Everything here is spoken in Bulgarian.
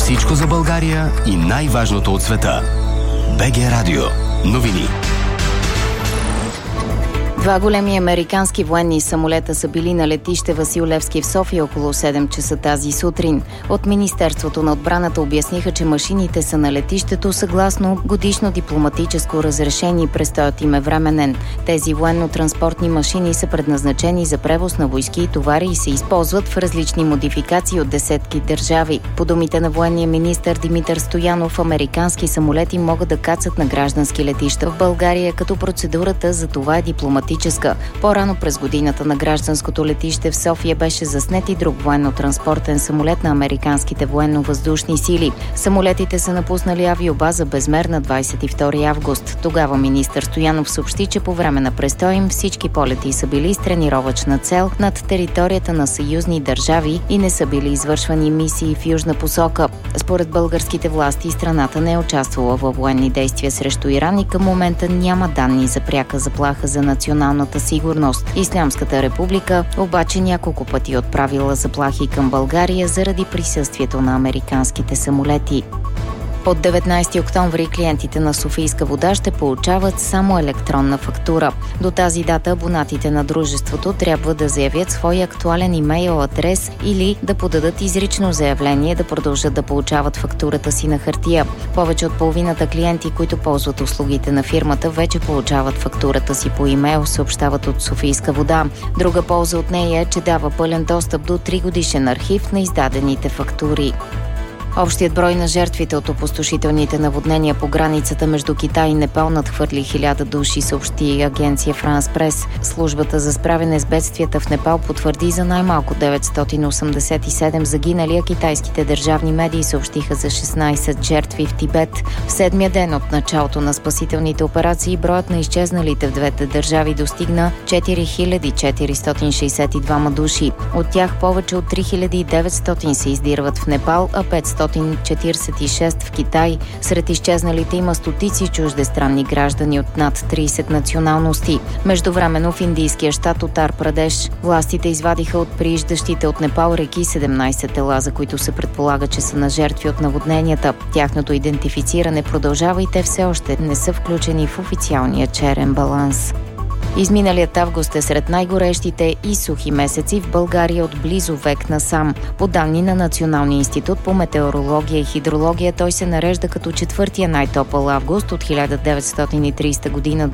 Всичко за България и най-важното от света. БГ Радио. Новини. 2 големи американски военни самолета са били на летище Васил Левски в София около 7 часа тази сутрин. От Министерството на отбраната обясниха, че машините са на летището съгласно годишно дипломатическо разрешение и престоят им е временен. Тези военно-транспортни машини са предназначени за превоз на войски и товари и се използват в различни модификации от десетки държави. По думите на военния министър Димитър Стоянов, американски самолети могат да кацат на граждански летища в България, като процедурата за това е дипломатическа. По-рано през годината на гражданското летище в София беше заснет и друг военно-транспортен самолет на американските военно-въздушни сили. Самолетите са напуснали авиобаза Безмер на 22 август. Тогава министър Стоянов съобщи, че по време на престоя им всички полети са били с тренировъчна цел над територията на съюзни държави и не са били извършвани мисии в южна посока. Според българските власти, страната не е участвала във военни действия срещу Иран и към момента няма данни за пряка заплаха за националната сигурност. Ислямската република обаче няколко пъти е отправила заплахи към България заради присъствието на американските самолети. От 19 октомври клиентите на Софийска вода ще получават само електронна фактура. До тази дата абонатите на дружеството трябва да заявят своя актуален имейл адрес или да подадат изрично заявление да продължат да получават фактурата си на хартия. Повече от половината клиенти, които ползват услугите на фирмата, вече получават фактурата си по имейл, съобщават от Софийска вода. Друга полза от нея е, че дава пълен достъп до 3-годишен архив на издадените фактури. Общият брой на жертвите от опустошителните наводнения по границата между Китай и Непал надхвърли 1000 души, съобщи агенция Франс Прес. Службата за справяне с бедствията в Непал потвърди за най-малко 987 загинали, а китайските държавни медии съобщиха за 16 жертви в Тибет. В 7-я ден от началото на спасителните операции броят на изчезналите в двете държави достигна 4462 души. От тях повече от 3900 се издирват в Непал, а 546 в Китай. Сред изчезналите има стотици чуждестранни граждани от над 30 националности. Междувременно в индийския щат Утар Прадеш властите извадиха от прииждащите от Непал реки 17 тела, за които се предполага, че са на жертви от наводненията. Тяхното идентифициране продължава и те все още не са включени в официалния черен баланс. Изминалият август е сред най-горещите и сухи месеци в България от близо век насам. По данни на Националния институт по метеорология и хидрология, той се нарежда като четвъртия най-топъл август от 1930 година